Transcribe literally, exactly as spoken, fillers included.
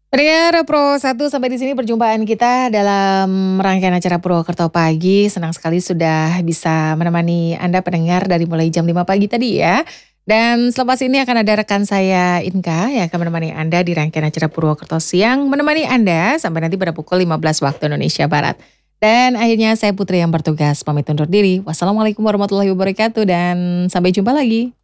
Pendengar Pro satu sampai di sini perjumpaan kita dalam rangkaian acara Purwokerto Pagi. Senang sekali sudah bisa menemani Anda pendengar dari mulai jam lima pagi tadi ya. Dan selepas ini akan ada rekan saya Inka yang akan menemani Anda di rangkaian acara Purwokerto Siang. Menemani Anda sampai nanti pada pukul lima belas waktu Indonesia Barat. Dan akhirnya saya Putri yang bertugas pamit undur diri. Wassalamualaikum warahmatullahi wabarakatuh dan sampai jumpa lagi.